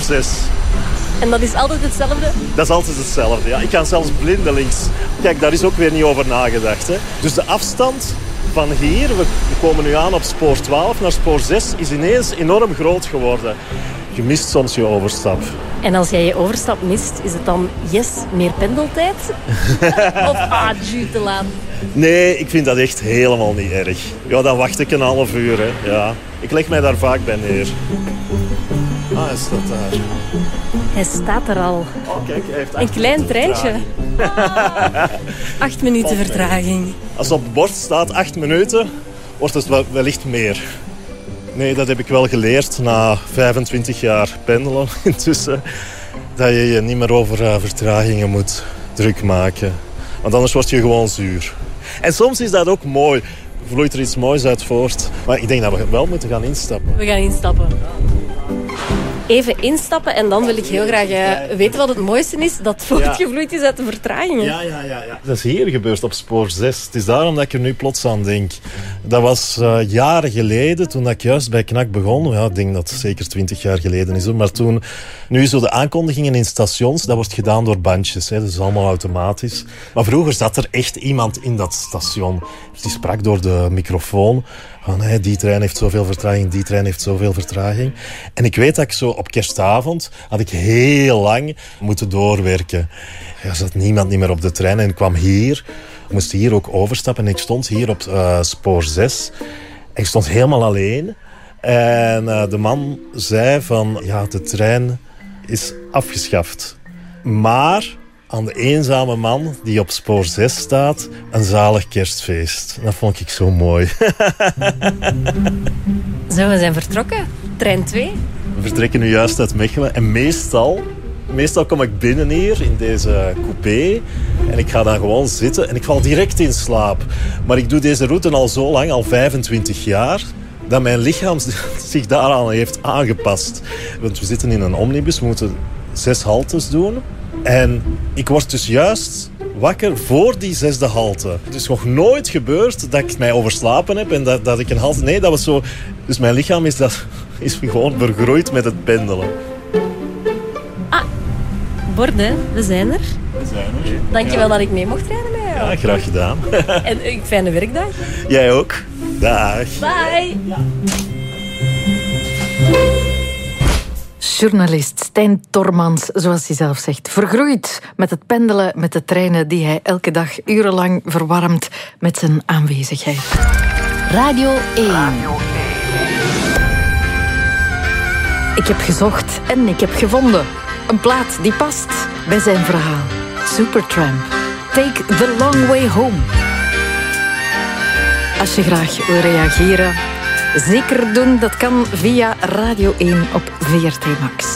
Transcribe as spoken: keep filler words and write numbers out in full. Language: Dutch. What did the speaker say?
zes. En dat is altijd hetzelfde? Dat is altijd hetzelfde, ja. Ik ga zelfs blindelings. Kijk, daar is ook weer niet over nagedacht. Hè. Dus de afstand van hier, we komen nu aan op spoor twaalf naar spoor zes, is ineens enorm groot geworden. Je mist soms je overstap. En als jij je overstap mist, is het dan yes, meer pendeltijd? Of ah, ju, te laat? Nee, ik vind dat echt helemaal niet erg. Ja, dan wacht ik een half uur. Hè. Ja. Ik leg mij daar vaak bij neer. Ah, hij staat daar. Hij staat er al. Oh, kijk, hij heeft een klein treintje. Ah, acht minuten Valt vertraging. mee. Als op het bord staat acht minuten, wordt het wel, wellicht meer. Nee, dat heb ik wel geleerd na vijfentwintig jaar pendelen intussen. Dat je je niet meer over uh, vertragingen moet druk maken. Want anders word je gewoon zuur. En soms is dat ook mooi. Vloeit er iets moois uit voort. Maar ik denk dat we wel moeten gaan instappen. We gaan instappen. Even instappen en dan wil ik heel graag uh, weten wat het mooiste is. Dat voortgevloeid is uit de vertragingen. Ja, ja, ja, ja. Dat is hier gebeurd op spoor zes. Het is daarom dat ik er nu plots aan denk. Dat was uh, jaren geleden, toen ik juist bij K N A K begon. Ja, ik denk dat het zeker twintig jaar geleden is. Maar toen, nu zo de aankondigingen in stations, dat wordt gedaan door bandjes. Hè. Dat is allemaal automatisch. Maar vroeger zat er echt iemand in dat station. Die sprak door de microfoon. Van, hey, die trein heeft zoveel vertraging, die trein heeft zoveel vertraging. En ik weet dat ik zo op kerstavond had ik heel lang moeten doorwerken. Er zat niemand niet meer op de trein en ik kwam hier. Ik moest hier ook overstappen en ik stond hier op uh, spoor zes. En ik stond helemaal alleen. En uh, de man zei van, ja, de trein is afgeschaft. Maar aan de eenzame man die op spoor zes staat, een zalig kerstfeest. Dat vond ik zo mooi. Zo, we zijn vertrokken. Trein twee. We vertrekken nu juist uit Mechelen. En meestal, meestal kom ik binnen hier in deze coupé. En ik ga dan gewoon zitten en ik val direct in slaap. Maar ik doe deze route al zo lang, al vijfentwintig jaar, dat mijn lichaam zich daaraan heeft aangepast. Want we zitten in een omnibus, we moeten zes haltes doen. En ik word dus juist wakker voor die zesde halte. Het is nog nooit gebeurd dat ik mij overslapen heb en dat, dat ik een halte... Nee, dat was zo... Dus mijn lichaam is, dat, is gewoon vergroeid met het pendelen. Ah, borden, we zijn er. We zijn er. Dankjewel ja. dat ik mee mocht rijden met jou. Ja, graag gedaan. En een fijne werkdag. Jij ook. Dag. Bye. Ja. Journalist Stijn Tormans, zoals hij zelf zegt, vergroeid met het pendelen met de treinen die hij elke dag urenlang verwarmt met zijn aanwezigheid. Radio één. Ik heb gezocht en ik heb gevonden. Een plaat die past bij zijn verhaal. Supertramp. Take the long way home. Als je graag wil reageren, zeker doen. Dat kan via Radio één op V R T Max.